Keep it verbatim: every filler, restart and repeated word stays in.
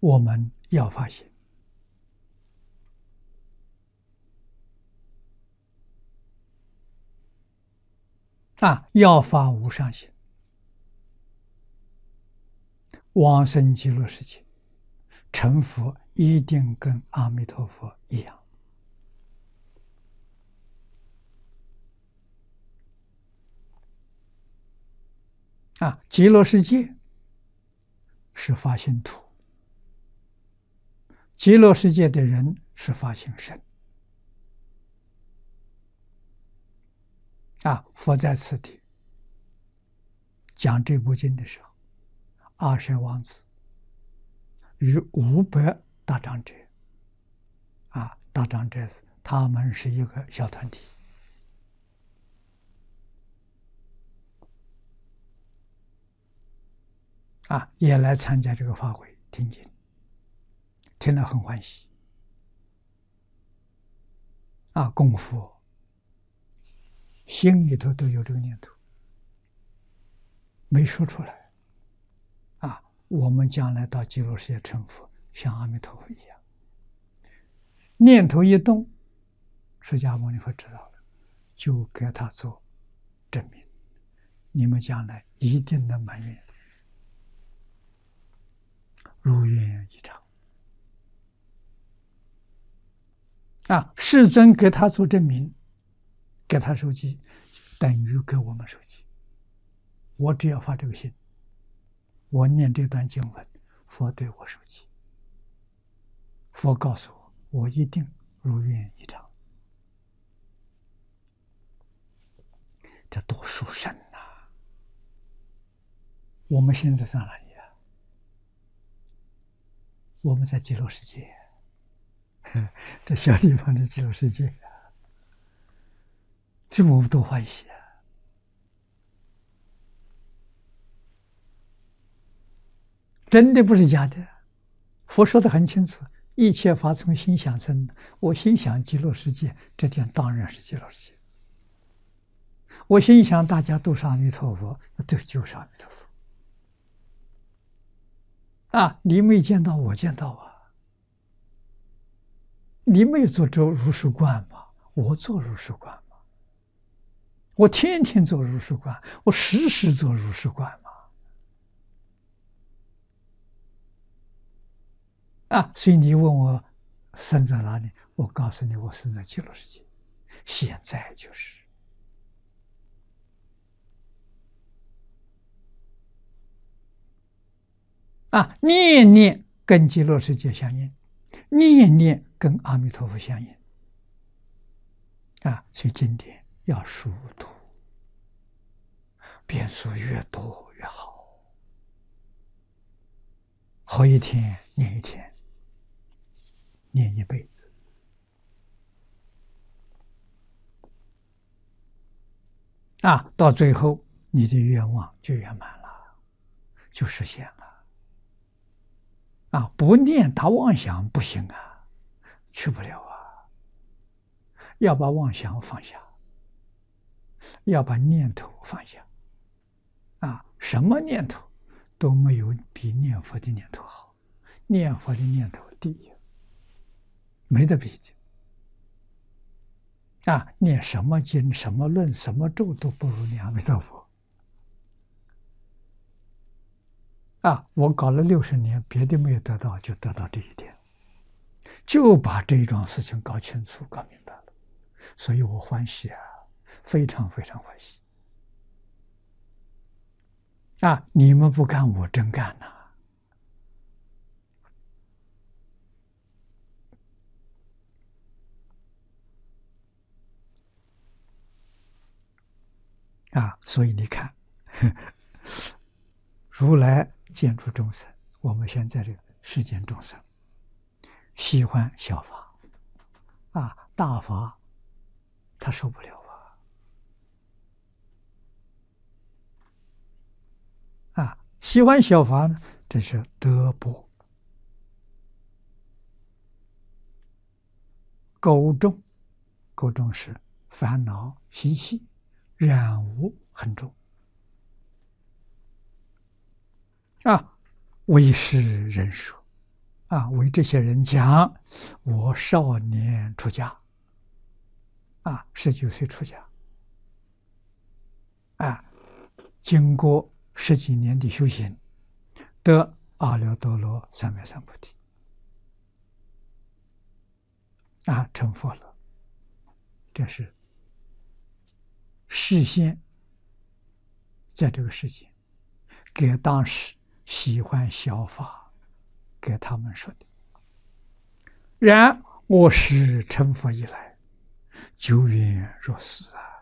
我们要发心啊，要发无上心，往生极乐世界，成佛一定跟阿弥陀佛一样。啊，极乐世界是发心土，极乐世界的人是发心身。啊，佛在此地讲这部经的时候，二舍王子与五百大长者，啊，大长者他们是一个小团体。啊，也来参加这个法会听经，听得很欢喜。啊，供佛，心里头都有这个念头，没说出来。啊，我们将来到极乐世界成佛，像阿弥陀佛一样，念头一动，释迦牟尼佛知道了，就给他做证明，你们将来一定能满愿。如愿以偿。啊，世尊给他做证明，给他手机，等于给我们手机。我只要发这个心，我念这段经文，佛对我手机，佛告诉我，我一定如愿以偿。这多殊胜呐！我们现在在哪里？我们在极乐世界，这小地方的极乐世界，这我们多欢喜啊！真的不是假的，佛说的很清楚，一切法从心想生。我心想极乐世界，这点当然是极乐世界。我心想大家都是阿弥陀佛，那对，就是阿弥陀佛。啊，你没见到，我见到啊！你没做这如是观吗？我做如是观吗？我天天做如是观，我时时做如是观嘛！啊，所以你问我生在哪里，我告诉你，我生在极乐世界，现在就是。啊，念念跟极乐世界相应，念念跟阿弥陀佛相应。啊，所以经典要熟读，遍数越多越好。活一天念一天，念一辈子。啊，到最后你的愿望就圆满了，就实现了。啊，不念他妄想不行啊，去不了啊。要把妄想放下，要把念头放下。啊，什么念头都没有比念佛的念头好，念佛的念头第一，没得比的。啊，念什么经、什么论、什么咒都不如念阿弥陀佛。啊，我搞了六十年，别的没有得到，就得到这一点，就把这一桩事情搞清楚、搞明白了，所以我欢喜啊，非常非常欢喜。啊，你们不干，我真干呐！啊，所以你看，如来见诸众生，我们现在这个世间众生喜欢小法，啊，大法他受不了啊！啊，喜欢小法呢，这是德薄。垢重，垢重是烦恼习气染污很重。啊，为是人说， 啊，为这些人讲，我少年出家，啊，十九岁出家，啊，经过十几年的修行，得阿耨多罗三藐三菩提，啊，成佛了。这是示现在这个世界，给当时喜欢效法给他们说的。然我时成佛以来，久远若斯啊。